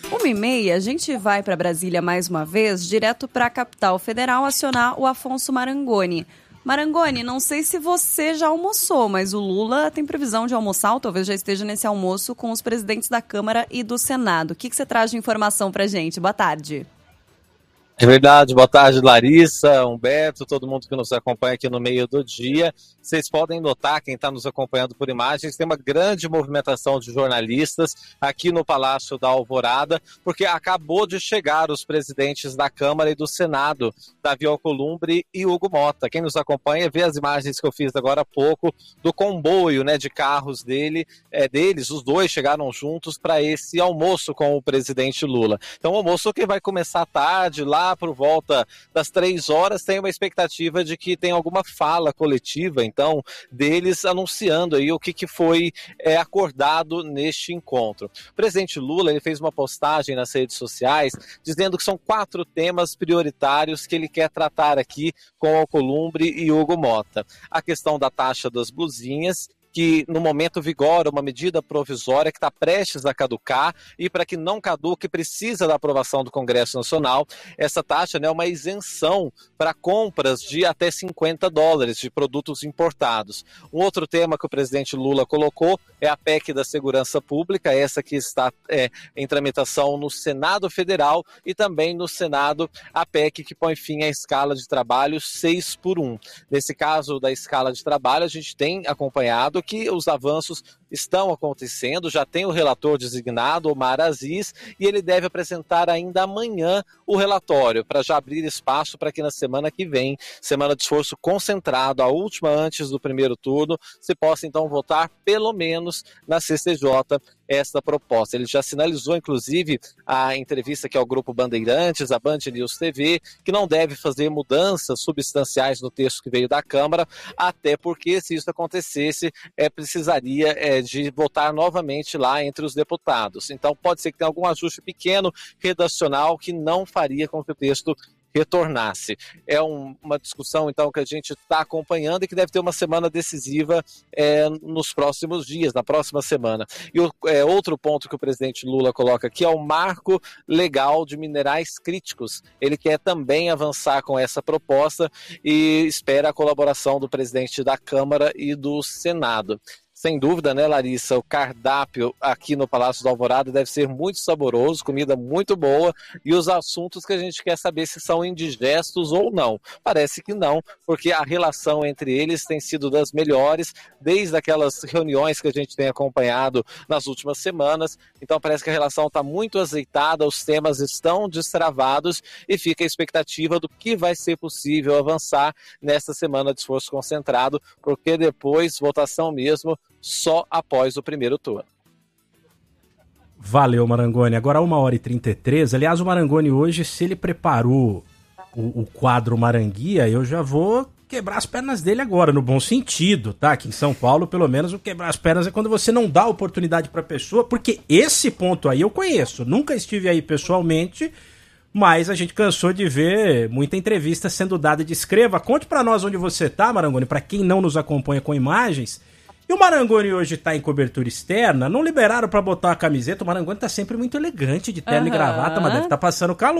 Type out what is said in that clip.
1h30, a gente vai para Brasília mais uma vez, direto para a capital federal, acionar o Afonso Marangoni. Marangoni, não sei se você já almoçou, mas o Lula tem previsão de almoçar, ou talvez já esteja nesse almoço, com os presidentes da Câmara e do Senado. O que você traz de informação para a gente? Boa tarde. É verdade, boa tarde, Larissa, Humberto, todo mundo que nos acompanha aqui no meio do dia. Vocês podem notar, quem está nos acompanhando por imagens, tem uma grande movimentação de jornalistas aqui no Palácio da Alvorada, porque acabou de chegar os presidentes da Câmara e do Senado, Davi Alcolumbre e Hugo Motta. Quem nos acompanha vê as imagens que eu fiz agora há pouco do comboio, né, de carros deles, os dois chegaram juntos para esse almoço com o presidente Lula. Então, o almoço que vai começar tarde, lá por volta das 3 horas, tem uma expectativa de que tenha alguma fala coletiva, então, deles anunciando aí o que foi acordado neste encontro. O presidente Lula, ele fez uma postagem nas redes sociais dizendo que são 4 temas prioritários que ele quer tratar aqui com Alcolumbre e Hugo Motta. A questão da taxa das blusinhas, que no momento vigora uma medida provisória que está prestes a caducar e para que não caduque precisa da aprovação do Congresso Nacional. Essa taxa é uma isenção para compras de até $50 de produtos importados. Um outro tema que o presidente Lula colocou é a PEC da Segurança Pública, essa que está em tramitação no Senado Federal e também no Senado a PEC que põe fim à escala de trabalho 6x1. Nesse caso da escala de trabalho, a gente tem acompanhado que os avanços estão acontecendo, já tem o relator designado, Omar Aziz, e ele deve apresentar ainda amanhã o relatório, para já abrir espaço para que na semana que vem, semana de esforço concentrado, a última antes do primeiro turno, se possa então votar pelo menos na CCJ esta proposta. Ele já sinalizou, inclusive, a entrevista que é o Grupo Bandeirantes, a Band News TV, que não deve fazer mudanças substanciais no texto que veio da Câmara, até porque, se isso acontecesse, precisaria de votar novamente lá entre os deputados. Então, pode ser que tenha algum ajuste pequeno, redacional, que não faria com que o texto retornasse. É uma discussão, então, que a gente está acompanhando e que deve ter uma semana decisiva nos próximos dias, na próxima semana. E outro ponto que o presidente Lula coloca aqui é o marco legal de minerais críticos. Ele quer também avançar com essa proposta e espera a colaboração do presidente da Câmara e do Senado. Sem dúvida, né, Larissa, o cardápio aqui no Palácio da Alvorada deve ser muito saboroso, comida muito boa, e os assuntos que a gente quer saber se são indigestos ou não. Parece que não, porque a relação entre eles tem sido das melhores, desde aquelas reuniões que a gente tem acompanhado nas últimas semanas. Então parece que a relação está muito azeitada, os temas estão destravados e fica a expectativa do que vai ser possível avançar nesta semana de esforço concentrado, porque depois, votação mesmo, só após o primeiro turno. Valeu, Marangoni. Agora 1h33. Aliás, o Marangoni hoje, se ele preparou o quadro Maranguia, eu já vou quebrar as pernas dele agora, no bom sentido, tá? Aqui em São Paulo, pelo menos, o quebrar as pernas é quando você não dá oportunidade pra pessoa, porque esse ponto aí eu conheço. Nunca estive aí pessoalmente, mas a gente cansou de ver muita entrevista sendo dada. Descreva, conte pra nós onde você tá, Marangoni, pra quem não nos acompanha com imagens. E o Marangoni hoje tá em cobertura externa, não liberaram pra botar a camiseta, o Marangoni tá sempre muito elegante de terno e gravata, mas deve estar passando calor.